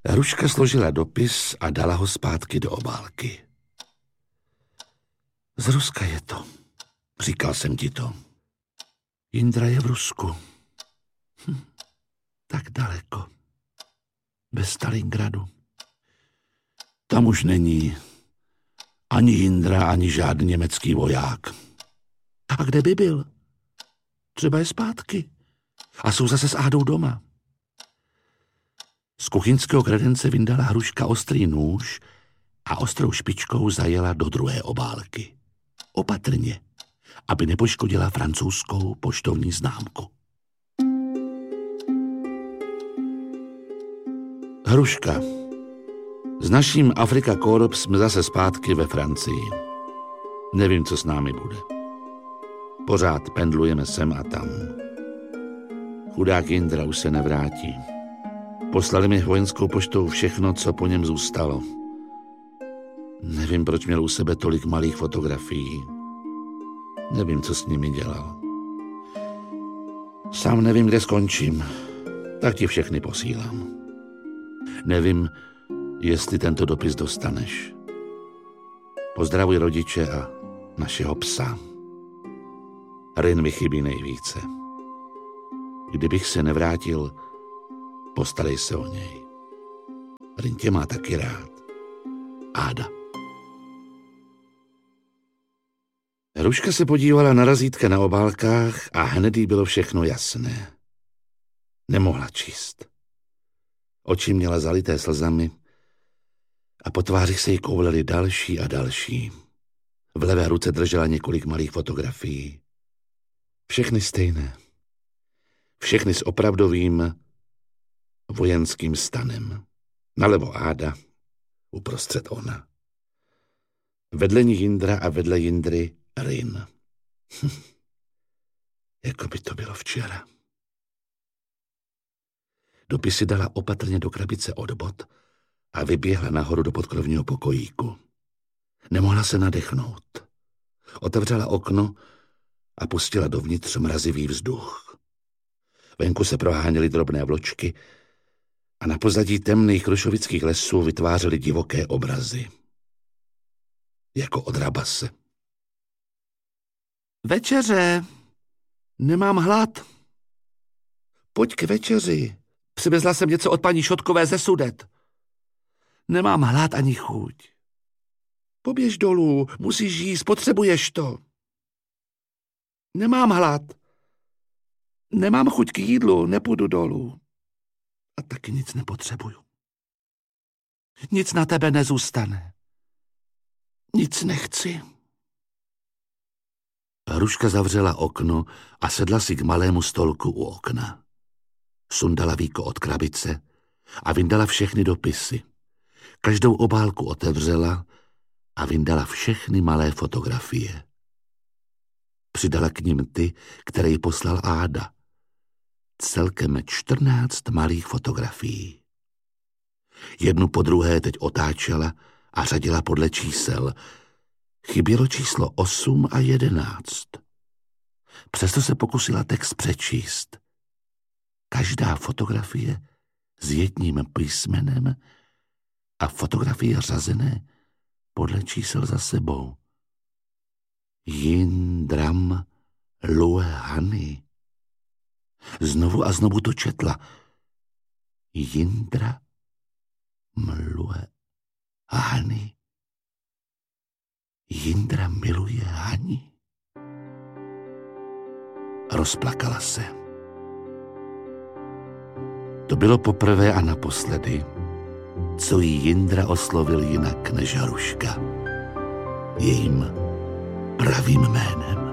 Hruška složila dopis a dala ho zpátky do obálky. Z Ruska je to. Říkal jsem ti to. Jindra je v Rusku. Tak daleko. Ve Stalingradu. Tam už není ani Jindra, ani žádný německý voják. A kde by byl? Třeba je zpátky. A jsou zase s Ádou doma. Z kuchyňského kredence vyndala Hruška ostrý nůž a ostrou špičkou zajela do druhé obálky. Opatrně, aby nepoškodila francouzskou poštovní známku. Hruška. S naším Afrika Korps jsme zase zpátky ve Francii. Nevím, co s námi bude. Pořád pendlujeme sem a tam. Chudák Jindra už se nevrátí. Poslali mi vojenskou poštou všechno, co po něm zůstalo. Nevím, proč měl u sebe tolik malých fotografií. Nevím, co s nimi dělal. Sám nevím, kde skončím. Tak ti všechny posílám. Nevím, jestli tento dopis dostaneš. Pozdravuj rodiče a našeho psa. Rin mi chybí nejvíce. Kdybych se nevrátil, postarej se o něj. Rin tě má taky rád. Áda. Hruška se podívala na razítka na obálkách a hned jí bylo všechno jasné. Nemohla číst. Oči měla zalité slzami a po tváři se jí koulely další a další. V levé ruce držela několik malých fotografií. Všechny stejné. Všechny s opravdovým vojenským stanem. Nalevo Áda, uprostřed ona. Vedle ní Jindra a vedle Jindry Rin. Jako by to bylo včera. Dopisy dala opatrně do krabice od bot a vyběhla nahoru do podkrovního pokojíku. Nemohla se nadechnout. Otevřela okno a pustila dovnitř mrazivý vzduch. Venku se proháněly drobné vločky a na pozadí temných krušovických lesů vytvářely divoké obrazy. Jako od Rabase. Večeře. Nemám hlad. Pojď k večeři. Přivezla jsem něco od paní Šotkové ze Sudet. Nemám hlad ani chuť. Poběž dolů, musíš jíst, potřebuješ to. Nemám hlad. Nemám chuť k jídlu, nepůjdu dolů. A taky nic nepotřebuju. Nic na tebe nezůstane. Nic nechci. Hruška zavřela okno a sedla si k malému stolku u okna. Sundala víko od krabice a vyndala všechny dopisy. Každou obálku otevřela a vyndala všechny malé fotografie. Přidala k nim ty, které jí poslal Áda. Celkem 14 malých fotografií. Jednu po druhé teď otáčela a řadila podle čísel. Chybělo číslo 8 a 11. Přesto se pokusila text přečíst. Každá fotografie s jedním písmenem a fotografie řazené podle čísel za sebou. Jindram Luehany. Znovu a znovu to četla. Jindra mluje Hani. Jindra miluje Hani. Rozplakala se. To bylo poprvé a naposledy, co jí Jindra oslovil jinak než Hruška. Jejím pravým jménem.